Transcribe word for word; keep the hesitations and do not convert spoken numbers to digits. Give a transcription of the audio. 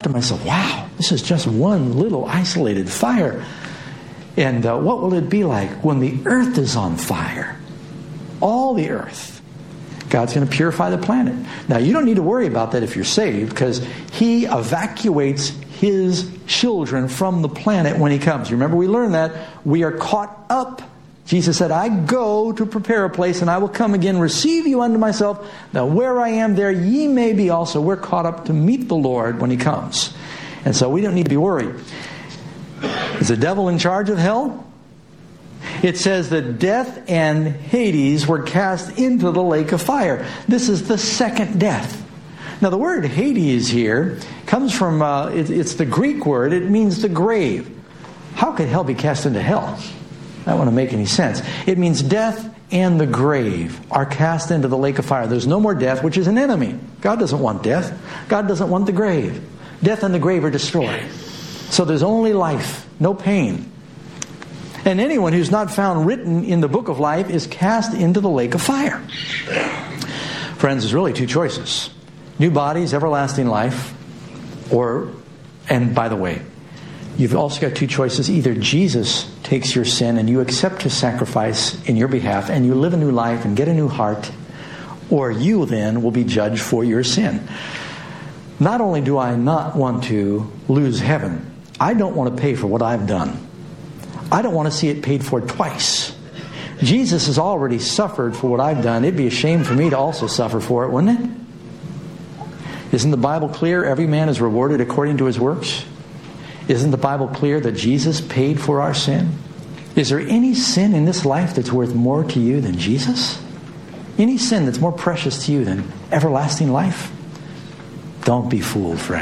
to myself, wow, this is just one little isolated fire. And uh, what will it be like when the earth is on fire? All the earth. God's going to purify the planet. Now, you don't need to worry about that if you're saved, because He evacuates His children from the planet when He comes. You remember we learned that. We are caught up. Jesus said, I go to prepare a place, and I will come again, receive you unto myself. Now, where I am, there ye may be also. We're caught up to meet the Lord when He comes. And so we don't need to be worried. Is the devil in charge of hell? It says that death and Hades were cast into the lake of fire. This is the second death. Now, the word Hades here comes from, uh, it, it's the Greek word. It means the grave. How could hell be cast into hell? That wouldn't make any sense. It means death and the grave are cast into the lake of fire. There's no more death, which is an enemy. God doesn't want death. God doesn't want the grave. Death and the grave are destroyed. So there's only life, no pain. And anyone who's not found written in the book of life is cast into the lake of fire. Friends, there's really two choices. New bodies, everlasting life, or, and by the way, you've also got two choices. Either Jesus takes your sin and you accept His sacrifice in your behalf and you live a new life and get a new heart, or you then will be judged for your sin. Not only do I not want to lose heaven, I don't want to pay for what I've done. I don't want to see it paid for twice. Jesus has already suffered for what I've done. It'd be a shame for me to also suffer for it, wouldn't it? Isn't the Bible clear? Every man is rewarded according to his works. Isn't the Bible clear that Jesus paid for our sin? Is there any sin in this life that's worth more to you than Jesus? Any sin that's more precious to you than everlasting life? Don't be fooled, friend.